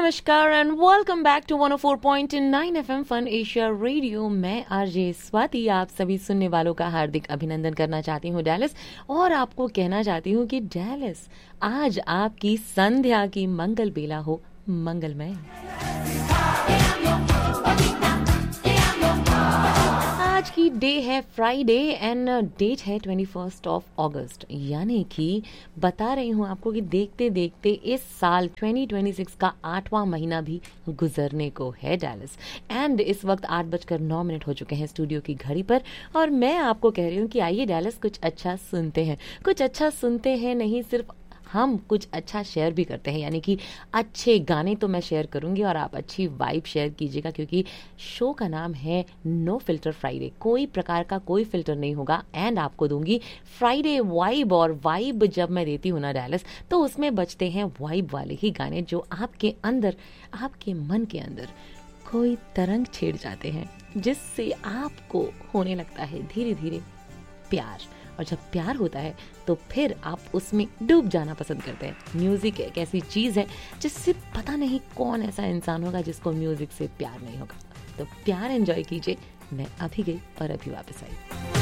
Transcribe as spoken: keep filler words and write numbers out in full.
नमस्कार and welcome back to one O four point nine FM fun Asia radio. मैं RJ Swati आप सभी सुनने वालों का हार्दिक अभिनंदन करना चाहती हूँ डैलस, और आपको कहना चाहती हूँ कि डैलस आज आपकी संध्या की मंगल बेला हो मंगलमय। आज की डे है फ्राइडे एंड डेट है ट्वेंटी फर्स्ट ऑफ अगस्त, यानी कि बता रही हूँ आपको कि देखते देखते इस साल ट्वेंटी ट्वेंटी सिक्स का आठवां महीना भी गुजरने को है डैलस। एंड इस वक्त आठ बजकर नौ मिनट हो चुके हैं स्टूडियो की घड़ी पर, और मैं आपको कह रही हूँ कि आइए डैलस कुछ अच्छा सुनते हैं। कुछ अच्छा सुनते हैं नहीं, सिर्फ हम कुछ अच्छा शेयर भी करते हैं, यानी कि अच्छे गाने तो मैं शेयर करूंगी और आप अच्छी वाइब शेयर कीजिएगा, क्योंकि शो का नाम है नो फिल्टर फ्राइडे। कोई प्रकार का कोई फिल्टर नहीं होगा एंड आपको दूंगी फ्राइडे वाइब। और वाइब जब मैं देती हूँ ना डैलस, तो उसमें बजते हैं वाइब वाले ही गाने जो आपके अंदर, आपके मन के अंदर कोई तरंग छेड़ जाते हैं, जिससे आपको होने लगता है धीरे धीरे प्यार। और जब प्यार होता है तो फिर आप उसमें डूब जाना पसंद करते हैं। म्यूजिक एक ऐसी चीज़ है जिससे पता नहीं कौन ऐसा इंसान होगा जिसको म्यूजिक से प्यार नहीं होगा। तो प्यार एंजॉय कीजिए। मैं अभी गई और अभी वापस आई।